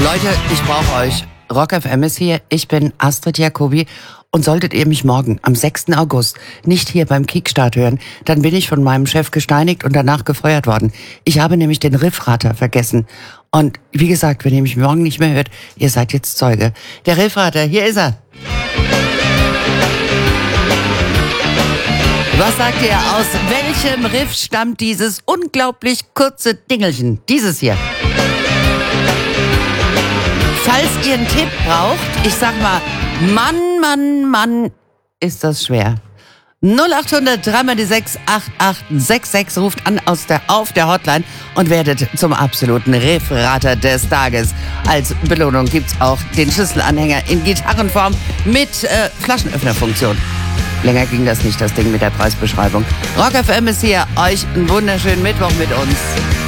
Leute, ich brauche euch. Rock FM ist hier. Ich bin Astrid Jacobi. Und solltet ihr mich morgen, am 6. August, nicht hier beim Kickstart hören, dann bin ich von meinem Chef gesteinigt und danach gefeuert worden. Ich habe nämlich den Riffrater vergessen. Und wie gesagt, wenn ihr mich morgen nicht mehr hört, ihr seid jetzt Zeuge. Der Riffrater, hier ist er. Was sagt ihr, aus welchem Riff stammt dieses unglaublich kurze Dingelchen? Dieses hier. Falls ihr einen Tipp braucht, ich sag mal, Mann, ist das schwer. 0800 3x6 8866 ruft an auf der Hotline und werdet zum absoluten Riffrater des Tages. Als Belohnung gibt's auch den Schlüsselanhänger in Gitarrenform mit Flaschenöffnerfunktion. Länger ging das nicht, das Ding mit der Preisbeschreibung. Rock FM ist hier. Euch einen wunderschönen Mittwoch mit uns.